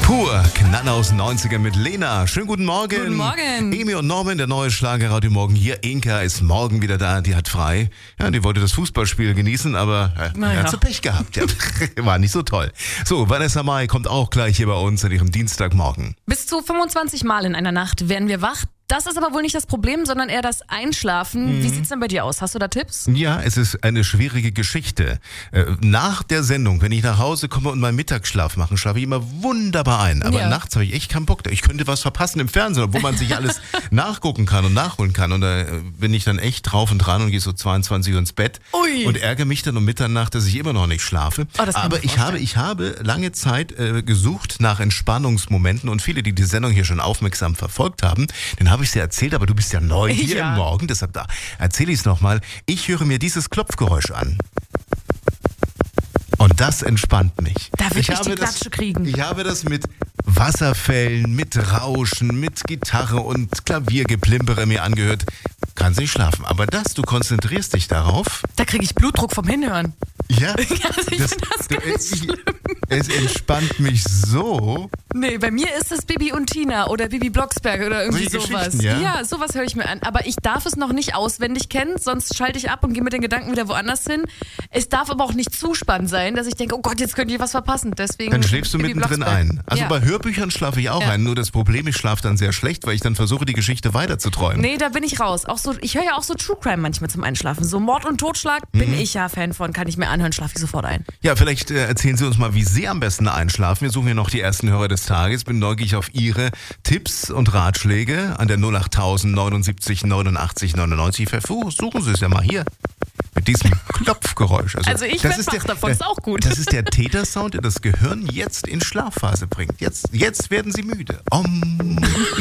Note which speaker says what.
Speaker 1: Pur, Knall aus den 90ern mit Lena. Schönen guten Morgen.
Speaker 2: Guten Morgen.
Speaker 1: Emi und Norman, der neue Schlagerradio morgen hier. Inka ist morgen wieder da, die hat frei. Ja, die wollte das Fußballspiel genießen, aber hat sie Pech gehabt. Ja, war nicht so toll. So, Vanessa Mai kommt auch gleich hier bei uns an ihrem Dienstagmorgen.
Speaker 2: Bis zu 25 Mal in einer Nacht werden wir wach. Das ist aber wohl nicht das Problem, sondern eher das Einschlafen. Wie sieht's denn bei dir aus? Hast du da Tipps?
Speaker 1: Ja, es ist eine schwierige Geschichte. Nach der Sendung, wenn ich nach Hause komme und meinen Mittagsschlaf mache, schlafe ich immer wunderbar ein. Aber nachts habe ich echt keinen Bock. Ich könnte was verpassen im Fernsehen, wo man sich alles nachgucken kann und nachholen kann. Und da bin ich dann echt drauf und dran und gehe so 22 Uhr ins Bett.
Speaker 2: Ui.
Speaker 1: Und ärgere mich dann um Mitternacht, dass ich immer noch nicht schlafe. Aber ich habe lange Zeit gesucht nach Entspannungsmomenten und viele, die die Sendung hier schon aufmerksam verfolgt haben, den habe ich dir erzählt, aber du bist ja neu hier im Morgen, deshalb da erzähle ich es nochmal. Ich höre mir dieses Klopfgeräusch an. Und das entspannt mich.
Speaker 2: Da will ich die Klatsche kriegen.
Speaker 1: Ich habe das mit Wasserfällen, mit Rauschen, mit Gitarre und Klaviergeplimpere mir angehört. Kannst nicht schlafen. Aber du konzentrierst dich darauf.
Speaker 2: Da kriege ich Blutdruck vom Hinhören.
Speaker 1: Ja,
Speaker 2: Also ich finde das ganz schlimm.
Speaker 1: Es entspannt mich so.
Speaker 2: Nee, bei mir ist es Bibi und Tina oder Bibi Blocksberg oder irgendwie sowas. Ja, sowas höre ich mir an. Aber ich darf es noch nicht auswendig kennen, sonst schalte ich ab und gehe mit den Gedanken wieder woanders hin. Es darf aber auch nicht zu spannend sein, dass ich denke, oh Gott, jetzt könnte ich was verpassen. Deswegen
Speaker 1: dann schläfst du
Speaker 2: Bibi
Speaker 1: mittendrin
Speaker 2: Blocksberg.
Speaker 1: ein. Also bei Hörbüchern schlafe ich auch ein. Nur das Problem, ich schlafe dann sehr schlecht, weil ich dann versuche, die Geschichte weiterzuträumen.
Speaker 2: Nee, da bin ich raus. Auch so, ich höre ja auch so True Crime manchmal zum Einschlafen. So Mord und Totschlag bin ich ja Fan von, kann ich mir anhören, schlafe ich sofort ein.
Speaker 1: Ja, vielleicht erzählen Sie uns mal, wie Sie am besten einschlafen. Wir suchen hier noch die ersten Hörer des Tages. Bin neugierig auf Ihre Tipps und Ratschläge an der 08000 79 89 99. Versuchen Sie es ja mal hier mit diesem Klopfgeräusch.
Speaker 2: Also ich werde wach davon, ist auch gut.
Speaker 1: Das ist der Tätersound, der das Gehirn jetzt in Schlafphase bringt. Jetzt werden Sie müde.